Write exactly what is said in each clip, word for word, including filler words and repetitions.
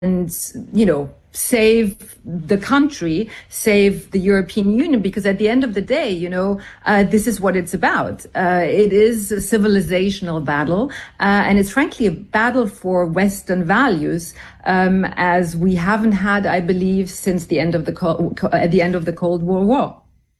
and, you know, save the country, save the European Union, because at the end of the day, you know, uh, this is what it's about. Uh, it is a civilizational battle, uh, and it's frankly a battle for Western values, um, as we haven't had, I believe, since the end of the Cold, at the end of the Cold War War.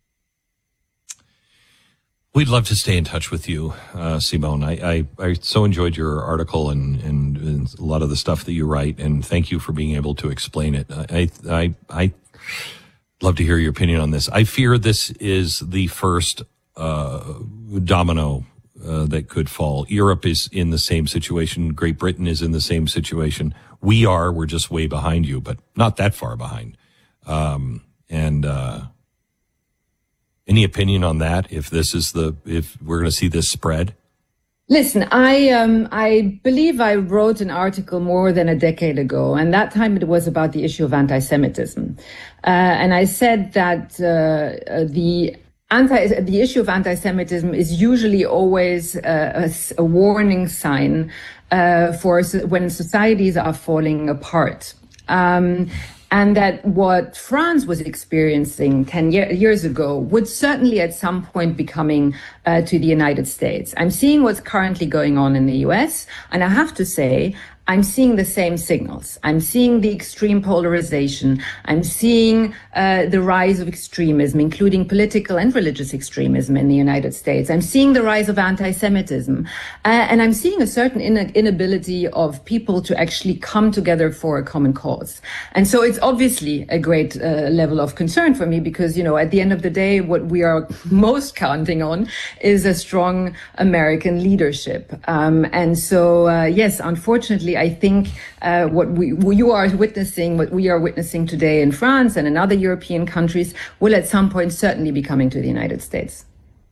We'd love to stay in touch with you, uh, Simone. I, I, I so enjoyed your article and, and, and a lot of the stuff that you write, and thank you for being able to explain it. I, I, I love to hear your opinion on this. I fear this is the first, uh, domino, uh, that could fall. Europe is in the same situation. Great Britain is in the same situation. We are, we're just way behind you, but not that far behind. Um, and, uh, Any opinion on that? If this is the, if we're going to see this spread? Listen, I um, I believe I wrote an article more than a decade ago, and that time it was about the issue of anti-Semitism, uh, and I said that uh, the anti the issue of anti-Semitism is usually always uh, a, a warning sign uh, for when societies are falling apart. Um, And that what France was experiencing ten year, years ago would certainly at some point be coming uh, to the United States. I'm seeing what's currently going on in the U S, and I have to say, I'm seeing the same signals. I'm seeing the extreme polarization. I'm seeing uh, the rise of extremism, including political and religious extremism in the United States. I'm seeing the rise of anti-Semitism. Uh, and I'm seeing a certain in- inability of people to actually come together for a common cause. And so it's obviously a great uh, level of concern for me because, you know, at the end of the day, what we are most counting on is a strong American leadership. Um, and so, uh, yes, unfortunately, I think uh, what we what you are witnessing, what we are witnessing today in France and in other European countries, will at some point certainly be coming to the United States.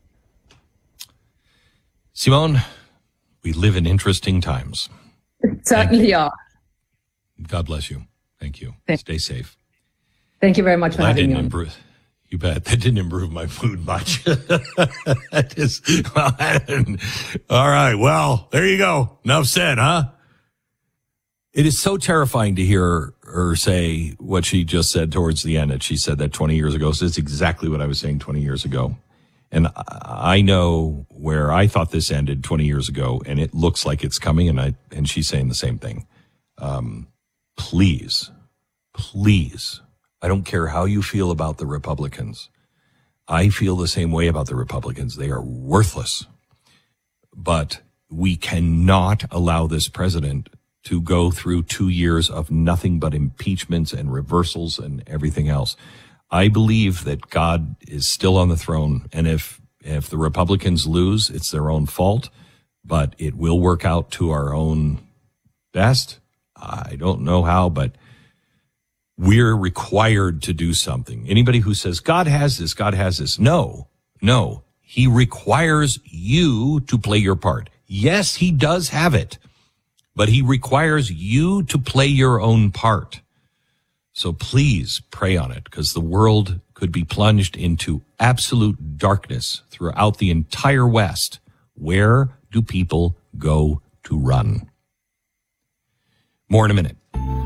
Simone, we live in interesting times. Certainly are. God bless you. Thank you. Thank Stay safe. Thank you very much for well, having me on. Improve. You bet. That didn't improve my mood much. That is, well, all right. Well, there you go. Enough said, huh? It is so terrifying to hear her say what she just said towards the end, that she said that twenty years ago. So it's exactly what I was saying twenty years ago. And I know where I thought this ended twenty years ago, and it looks like it's coming, and I, and she's saying the same thing. Um, please, please, I don't care how you feel about the Republicans. I feel the same way about the Republicans. They are worthless. But we cannot allow this president to go through two years of nothing but impeachments and reversals and everything else. I believe that God is still on the throne, and if if the Republicans lose, it's their own fault, but it will work out to our own best. I don't know how, but we're required to do something. Anybody who says, God has this, God has this, no, no. He requires you to play your part. Yes, he does have it, but he requires you to play your own part. So please pray on it, because the world could be plunged into absolute darkness throughout the entire West. Where do people go to run? More in a minute.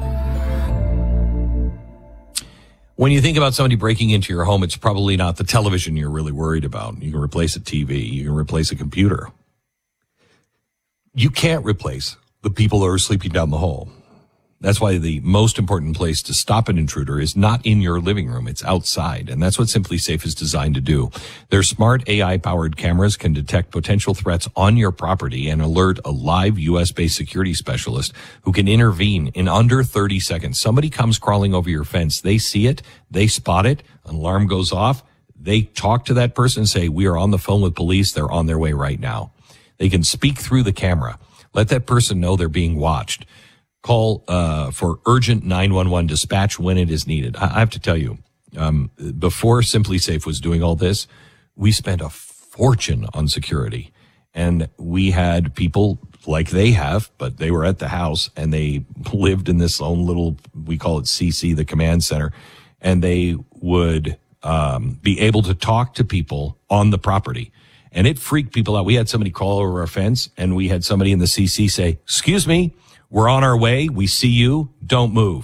When you think about somebody breaking into your home, it's probably not the television you're really worried about. You can replace a T V. You can replace a computer. You can't replace the people that are sleeping down the hall. That's why the most important place to stop an intruder is not in your living room. It's outside. And that's what SimpliSafe is designed to do. Their smart A I-powered cameras can detect potential threats on your property and alert a live U S-based security specialist who can intervene in under thirty seconds. Somebody comes crawling over your fence. They see it. They spot it. An alarm goes off. They talk to that person and say, we are on the phone with police. They're on their way right now. They can speak through the camera. Let that person know they're being watched. Call uh for urgent nine one one dispatch when it is needed. I, I have to tell you, um before SimpliSafe was doing all this, we spent a fortune on security. And we had people like they have, but they were at the house and they lived in this own little, we call it C C, the command center, and they would um be able to talk to people on the property. And it freaked people out. We had somebody crawl over our fence, and we had somebody in the C C say, excuse me, We're on our way. We see you. Don't move.